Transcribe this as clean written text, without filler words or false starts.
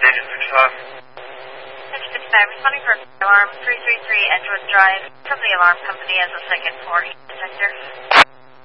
Station 65. Station 65, responding for alarm 333 Edgewood Drive from the alarm company as a second floor sector.